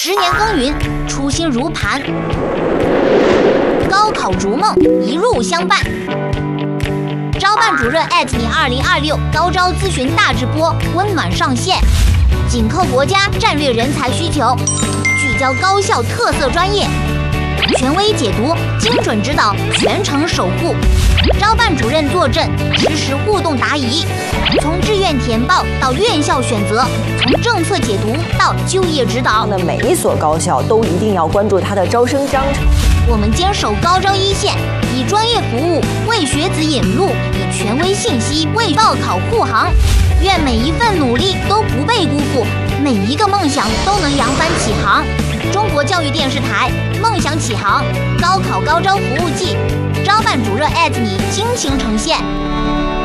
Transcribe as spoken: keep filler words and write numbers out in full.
十年耕耘，初心如磐。高考逐梦，一路相伴。招办主任你二零二六高招咨询大直播温暖上线，紧扣国家战略人才需求，聚焦高校特色专业，权威解读，精准指导，全程守护。招办主任坐镇，实时互动答疑，从志愿填报到院校选择，从政策解读到就业指导。 那每一所高校都一定要关注它的招生章程。 我们坚守高招一线，以专业服务为学子引路，以权威信息为报考护航。愿每一份努力都不被辜负，每一个梦想都能扬帆起航。中国教育电视台梦想起航高考高招服务季，招办主任你倾情呈现。